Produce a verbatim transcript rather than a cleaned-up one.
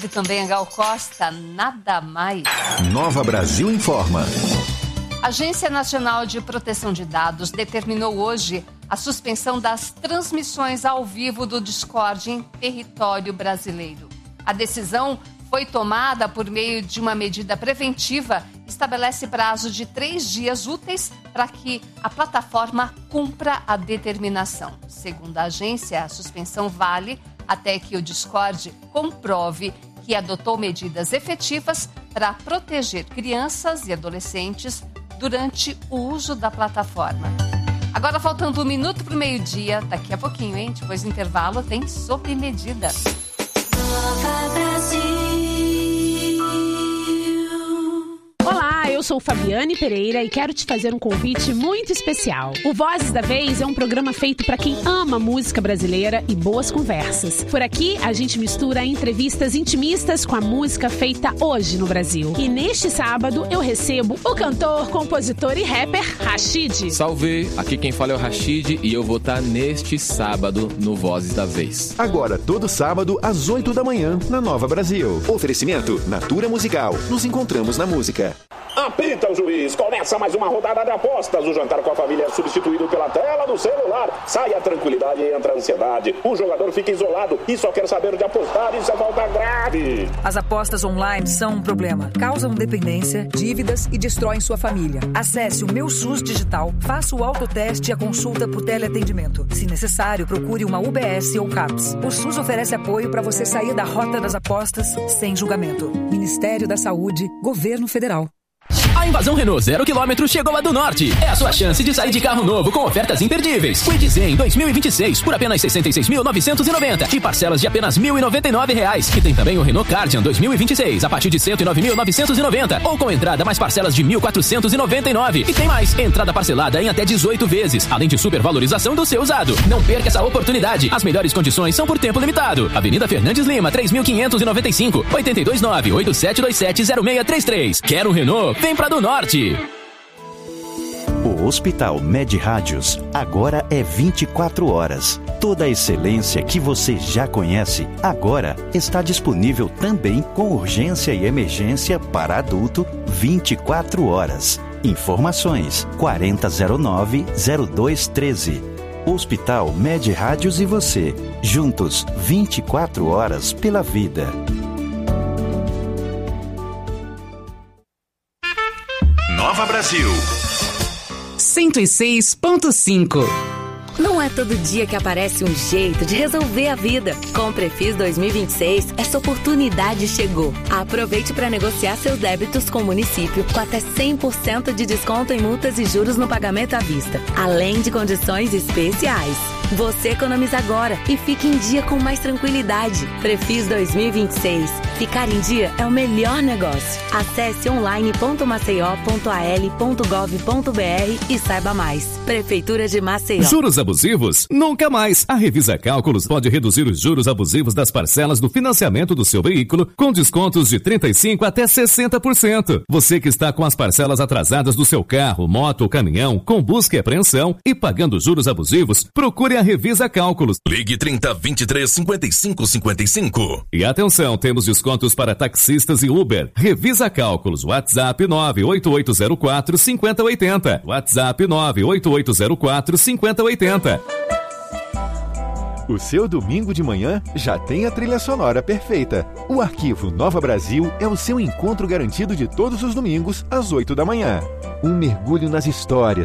E também a Gal Costa, nada mais. Nova Brasil informa. A Agência Nacional de Proteção de Dados determinou hoje a suspensão das transmissões ao vivo do Discord em território brasileiro. A decisão foi tomada por meio de uma medida preventiva que estabelece prazo de três dias úteis para que a plataforma cumpra a determinação. Segundo a agência, a suspensão vale até que o Discord comprove que adotou medidas efetivas para proteger crianças e adolescentes durante o uso da plataforma. Agora, faltando um minuto para o meio-dia, daqui a pouquinho, hein? Depois do intervalo, tem Sob Medida. Nova Brasil. Olá, eu sou Fabiane Pereira e quero te fazer um convite muito especial. O Vozes da Vez é um programa feito para quem ama música brasileira e boas conversas. Por aqui, a gente mistura entrevistas intimistas com a música feita hoje no Brasil. E neste sábado, eu recebo o cantor, compositor e rapper Rashid. Salve, aqui quem fala é o Rashid e eu vou estar neste sábado no Vozes da Vez. Agora, todo sábado, às oito da manhã, na Nova Brasil. Oferecimento Natura Musical. Nos encontramos na música. Apita o juiz, começa mais uma rodada de apostas. O jantar com a família é substituído pela tela do celular. Sai a tranquilidade e entra a ansiedade. O jogador fica isolado e só quer saber de apostar. Isso é falta grave. As apostas online são um problema. Causam dependência, dívidas e destroem sua família. Acesse o Meu SUS Digital, faça o autoteste e a consulta por teleatendimento. Se necessário, procure uma U B S ou CAPS. O SUS oferece apoio para você sair da rota das apostas sem julgamento. Ministério da Saúde, Governo Federal. A invasão Renault zero quilômetro chegou a do Norte. É a sua chance de sair de carro novo com ofertas imperdíveis. Kwid Zen dois mil e vinte e seis por apenas sessenta e seis mil novecentos e noventa e parcelas de apenas mil e noventa e nove reais. E tem também o Renault Kardian dois mil e vinte e seis a partir de cento e nove mil novecentos e noventa ou com entrada mais parcelas de mil quatrocentos e noventa e nove. E tem mais, entrada parcelada em até dezoito vezes, além de supervalorização do seu usado. Não perca essa oportunidade. As melhores condições são por tempo limitado. Avenida Fernandes Lima, três mil quinhentos e noventa e cinco, oito dois nove, oito sete dois sete, zero seis três três. Quer um Renault? Vem pra do Norte. O Hospital Med Rádios agora é vinte e quatro horas. Toda a excelência que você já conhece agora está disponível também com urgência e emergência para adulto vinte e quatro horas. Informações quarenta zero nove, zero dois treze. Hospital Med Rádios e você, juntos vinte e quatro horas pela vida. Nova Brasil. cento e seis ponto cinco. Não é todo dia que aparece um jeito de resolver a vida. Com o Prefis dois mil e vinte e seis, essa oportunidade chegou. Aproveite para negociar seus débitos com o município com até cem por cento de desconto em multas e juros no pagamento à vista, além de condições especiais. Você economiza agora e fica em dia com mais tranquilidade. Prefis dois mil e vinte e seis. Ficar em dia é o melhor negócio. Acesse online ponto maceió ponto a l ponto gov ponto b r e saiba mais. Prefeitura de Maceió. Juros abusivos? Nunca mais. A Revisa Cálculos pode reduzir os juros abusivos das parcelas do financiamento do seu veículo com descontos de trinta e cinco por cento até sessenta por cento. Você que está com as parcelas atrasadas do seu carro, moto ou caminhão, com busca e apreensão e pagando juros abusivos, procure a Revisa Cálculos. Ligue trinta, vinte e três, cinquenta e cinco, cinquenta e cinco. E atenção, temos descontos para taxistas e Uber. Revisa Cálculos. WhatsApp nove oito oito zero quatro, cinco zero oito zero. WhatsApp nove oito oito zero quatro, cinco zero oito zero. O seu domingo de manhã já tem a trilha sonora perfeita. O Arquivo Nova Brasil é o seu encontro garantido de todos os domingos às oito da manhã. Um mergulho nas histórias,